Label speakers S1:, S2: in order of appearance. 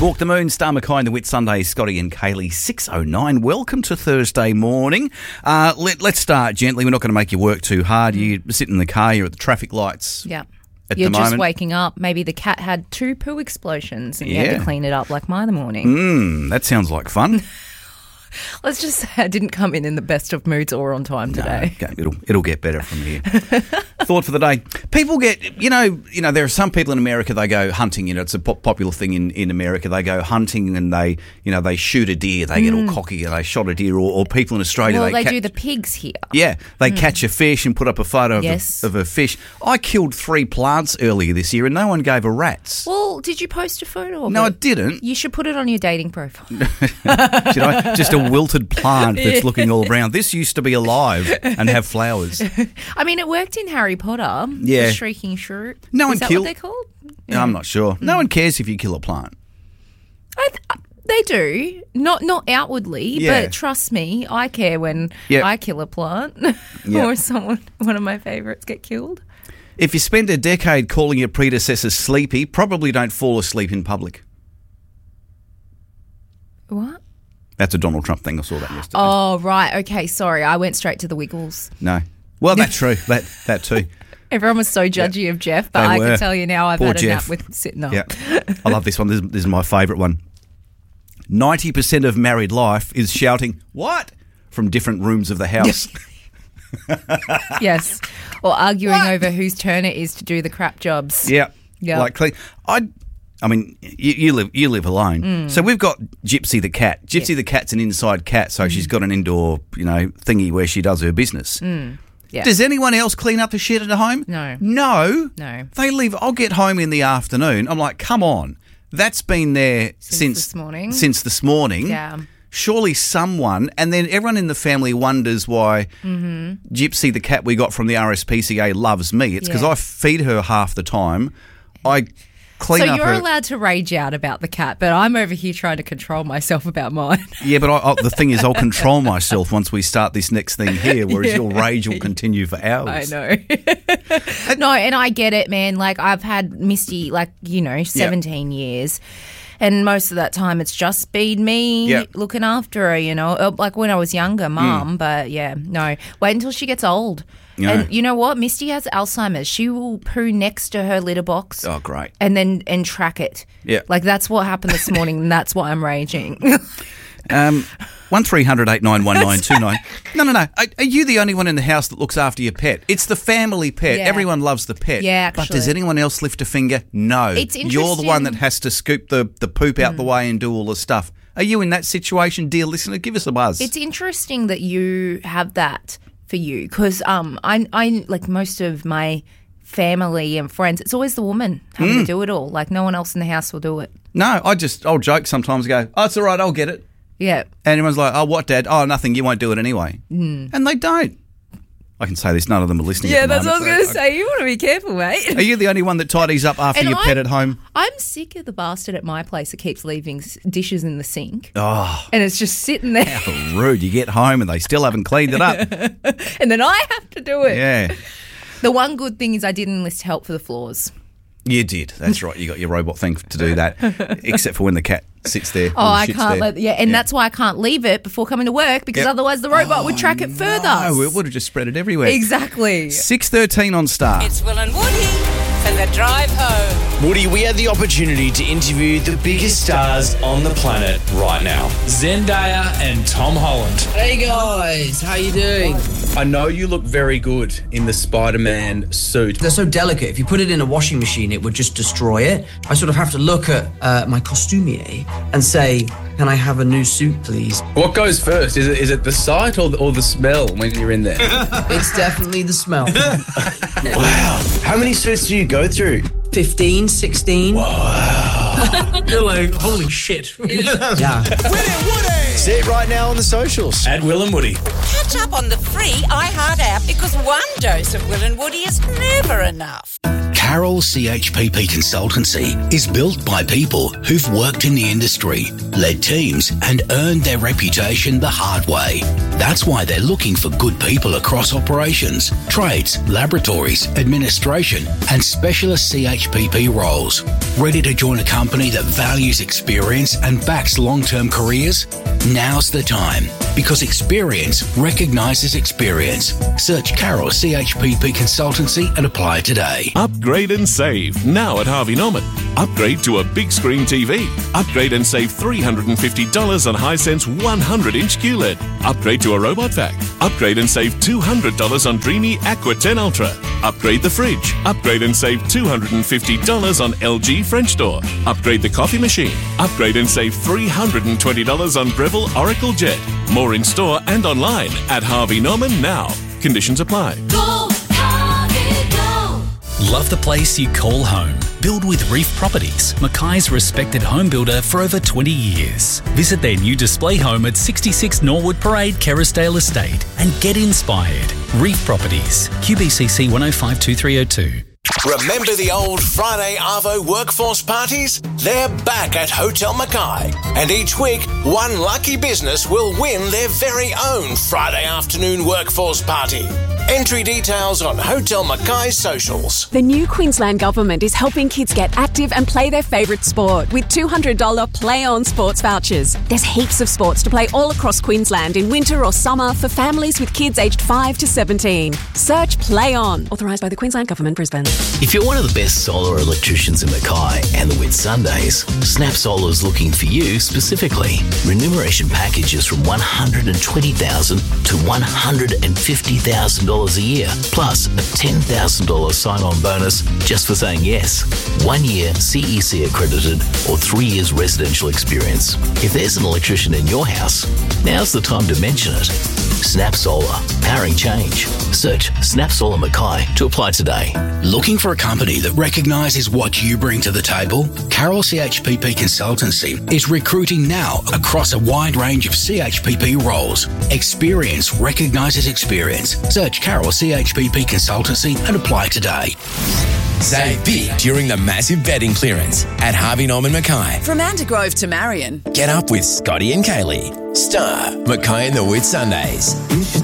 S1: Walk the Moon, Star McKay and the Whit Sunday, Scotty and Kaylee, 6:09. Welcome to Thursday morning. Let's start gently. We're not going to make you work too hard. You sit in the car, you're at the traffic lights.
S2: Yeah.
S1: You're
S2: just waking up. Maybe the cat had 2 poo explosions and you had to clean it up like mine in the morning.
S1: That sounds like fun.
S2: Let's just say I didn't come in the best of moods or on time today.
S1: No, okay. It'll get better from here. Thought for the day. People get, you know, there are some people in America, they go hunting, it's a popular thing in America. They go hunting and they shoot a deer. They get all cocky and they shot a deer. Or people in Australia,
S2: well, they do the pigs here.
S1: Yeah, they catch a fish and put up a photo of a fish. I killed 3 plants earlier this year and no one gave a rat's.
S2: Well, did you post a photo of it?
S1: No, I didn't.
S2: You should put it on your dating profile.
S1: Should I? Just a wilted plant that's looking all around. This used to be alive and have flowers.
S2: I mean, it worked in Harry Potter.
S1: Yeah.
S2: The Shrieking Shrew.
S1: No one
S2: Is that
S1: killed.
S2: what they're called?
S1: No, I'm not sure. No one cares if you kill a plant.
S2: They do. Not outwardly,
S1: Yeah.
S2: but trust me, I care when I kill a plant or one of my favourites get killed.
S1: If you spend a decade calling your predecessors sleepy, probably don't fall asleep in public.
S2: What?
S1: That's a Donald Trump thing. I saw that yesterday.
S2: Oh, right. Okay, sorry. I went straight to the Wiggles.
S1: No. Well, that's true. That too.
S2: Everyone was so judgy of Jeff, but I can tell you now I've had a nap with sitting up.
S1: Yeah. I love this one. This is my favourite one. 90% of married life is shouting, "What?" from different rooms of the house.
S2: Yes. Or arguing over whose turn it is to do the crap jobs.
S1: Yeah.
S2: Yeah.
S1: Like clean. I mean, you live alone. So we've got Gypsy the cat. Gypsy the cat's an inside cat, so she's got an indoor, thingy where she does her business.
S2: Yeah.
S1: Does anyone else clean up the shit at home?
S2: No.
S1: No.
S2: No.
S1: They leave. I'll get home in the afternoon. I'm like, come on. That's been there since
S2: this morning.
S1: Since this morning.
S2: Yeah.
S1: Surely someone, and then everyone in the family wonders why Gypsy the cat we got from the RSPCA loves me. It's because I feed her half the time. I clean up her...
S2: So you're allowed to rage out about the cat, but I'm over here trying to control myself about mine.
S1: Yeah, but the thing is, I'll control myself once we start this next thing here, whereas your rage will continue for hours.
S2: I know. No, and I get it, man. Like, I've had Misty, 17 years. And most of that time it's just been me looking after her, like when I was younger, Mum. But, no. Wait until she gets old. Yeah. And you know what? Misty has Alzheimer's. She will poo next to her litter box.
S1: Oh, great.
S2: And track it.
S1: Yeah.
S2: Like, that's what happened this morning, and that's why I'm raging.
S1: 1300 891929. No. Are you the only one in the house that looks after your pet? It's the family pet.
S2: Yeah.
S1: Everyone loves the pet.
S2: Yeah, actually.
S1: But does anyone else lift a finger? No.
S2: It's interesting.
S1: You're the one that has to scoop the poop out the way and do all the stuff. Are you in that situation, dear listener? Give us a buzz.
S2: It's interesting that you have that for you because I like most of my family and friends, it's always the woman having to do it all. Like no one else in the house will do it.
S1: No, I'll joke sometimes, go, oh, it's all right, I'll get it.
S2: Yeah.
S1: And everyone's like, oh, what, Dad? Oh, nothing, you won't do it anyway. And they don't. I can say this, none of them are listening.
S2: Yeah, that's what I was going to say. You want to be careful, mate.
S1: Are you the only one that tidies up after your pet at home?
S2: I'm sick of the bastard at my place that keeps leaving dishes in the sink.
S1: Oh.
S2: And it's just sitting there.
S1: How rude. You get home and they still haven't cleaned it up.
S2: And then I have to do it.
S1: Yeah.
S2: The one good thing is I did enlist help for the floors.
S1: You did. That's right. You got your robot thing to do that, except for when the cat sits there.
S2: Oh, I can't that's why I can't leave it before coming to work because otherwise the robot would track it further.
S1: No, it would have just spread it everywhere.
S2: Exactly.
S1: 6:13 on Star.
S3: It's Will and Woody for the drive home.
S4: Woody, we had the opportunity to interview the biggest stars on the planet right now.
S5: Zendaya and Tom Holland.
S6: Hey guys, how you doing?
S5: I know you look very good in the Spider-Man suit.
S6: They're so delicate. If you put it in a washing machine, it would just destroy it. I sort of have to look at my costumier and say, can I have a new suit, please?
S5: What goes first? Is it the sight or the smell when you're in there?
S6: It's definitely the smell.
S4: Wow. How many suits do you go through?
S6: 15, 16.
S4: Wow.
S6: You're like, holy shit. Yeah.
S4: See it right now on the socials.
S5: At Will and Woody.
S3: Catch up on the free iHeart app because one dose of Will and Woody is never enough.
S7: Carroll CHPP Consultancy is built by people who've worked in the industry, led teams and earned their reputation the hard way. That's why they're looking for good people across operations, trades, laboratories, administration and specialist CHPP roles. Ready to join a company company that values experience and backs long-term careers? Now's the time, because experience recognises experience. Search Carroll CHPP Consultancy and apply today.
S8: Upgrade and save now at Harvey Norman. Upgrade to a big screen TV. Upgrade and save $350 on Hisense 100-inch QLED. Upgrade to a robot vac. Upgrade and save $200 on Dreamy Aqua 10 Ultra. Upgrade the fridge. Upgrade and save $250 on LG French door. Upgrade the coffee machine. Upgrade and save $320 on Breville Oracle Jet. More in store and online at Harvey Norman now. Conditions apply.
S9: Go, Harvey, go.
S10: Love the place you call home? Build with Reef Properties, Mackay's respected home builder for over 20 years. Visit their new display home at 66 Norwood Parade, Kerrisdale Estate, and get inspired. Reef Properties, QBCC 1052302.
S4: Remember the old Friday Arvo workforce parties? They're back at Hotel Mackay. And each week, one lucky business will win their very own Friday afternoon workforce party. Entry details on Hotel Mackay's socials.
S11: The new Queensland Government is helping kids get active and play their favourite sport with $200 Play On sports vouchers. There's heaps of sports to play all across Queensland in winter or summer for families with kids aged 5 to 17. Search Play On. Authorised by the Queensland Government, Brisbane.
S7: If you're one of the best solar electricians in Mackay and the Whitsundays, Snap Solar is looking for you specifically. Remuneration packages from $120,000 to $150,000 a year, plus a $10,000 sign-on bonus just for saying yes. 1 year CEC accredited or 3 years residential experience. If there's an electrician in your house, now's the time to mention it. Snap Solar, powering change. Search Snap Solar Mackay to apply today. Looking for a company that recognises what you bring to the table? Carroll CHPP Consultancy is recruiting now across a wide range of CHPP roles. Experience recognises experience. Search Carroll CHPP Consultancy and apply today.
S4: Save big during the massive bedding clearance at Harvey Norman Mackay.
S12: From Andergrove to Marion.
S4: Get up with Scotty and Kaylee. Star, Mackay and the Whitsundays.